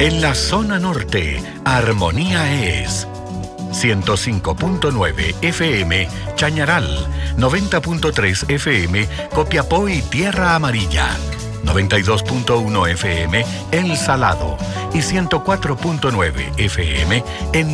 En la zona norte, Armonía es 105.9 FM Chañaral, 90.3 FM Copiapó y Tierra Amarilla, 92.1 FM El Salado y 104.9 FM en